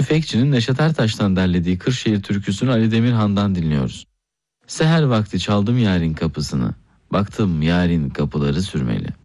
Tüfekçinin Neşet Ertaş'tan derlediği Kırşehir türküsünü Ali Demirhan'dan dinliyoruz. Seher vakti çaldım yarın kapısını, baktım yarın kapıları sürmeli.